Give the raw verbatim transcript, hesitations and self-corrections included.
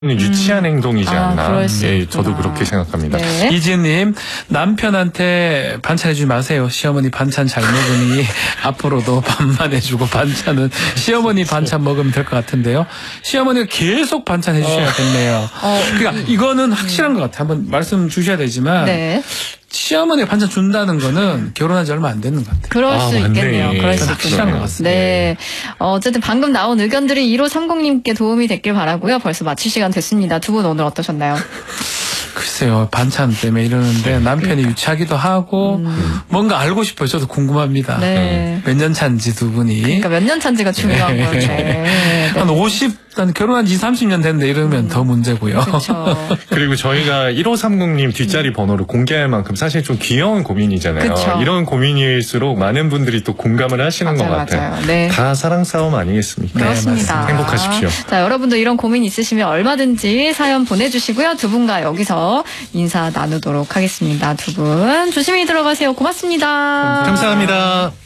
유치한 음. 행동이지 않나. 아, 예, 저도 그렇게 생각합니다. 네. 이지은님, 남편한테 반찬해주지 마세요. 시어머니 반찬 잘 먹으니 앞으로도 밥만 해주고 반찬은 시어머니 반찬 먹으면 될 것 같은데요. 시어머니가 계속 반찬 해주셔야겠네요. 어. 그러니까 이거는 확실한 것 같아요. 한번 말씀 주셔야 되지만 네. 시어머니가 반찬 준다는 거는 결혼한 지 얼마 안 되는 것 같아요. 그럴 수 아, 있겠네요. 그럴 수 확실한 것 같습니다. 네. 어, 어쨌든 방금 나온 의견들이 일오삼공님께 도움이 됐길 바라고요. 벌써 마칠 시간 됐습니다. 두 분 오늘 어떠셨나요? 글쎄요. 반찬 때문에 이러는데 남편이 그러니까. 유치하기도 하고 음. 뭔가 알고 싶어요. 저도 궁금합니다. 네. 몇 년 차인지 두 분이. 그러니까 몇 년 차인지가 중요한 네. 거죠. 네. 한 오십, 한 결혼한 지 삼십 년 됐는데 이러면 음. 더 문제고요. 그렇죠. 그리고 저희가 일오삼공님 뒷자리 번호를 공개할 만큼 사실 좀 귀여운 고민이잖아요. 그쵸. 이런 고민일수록 많은 분들이 또 공감을 하시는 맞아요, 것 같아요. 맞아요. 네. 다 사랑 싸움 아니겠습니까? 그렇습니다. 네, 행복하십시오. 자, 여러분도 이런 고민 있으시면 얼마든지 사연 보내주시고요. 두 분과 여기서 인사 나누도록 하겠습니다. 두 분 조심히 들어가세요. 고맙습니다. 감사합니다.